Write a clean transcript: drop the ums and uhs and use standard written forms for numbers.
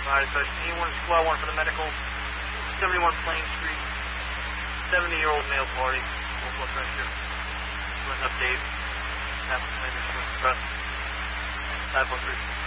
Alright, so anyone squad 1 for the medical. 71 Plain Street. 70-year-old male party. Full blood pressure. Running up Dave. Half the plane is trust. 503.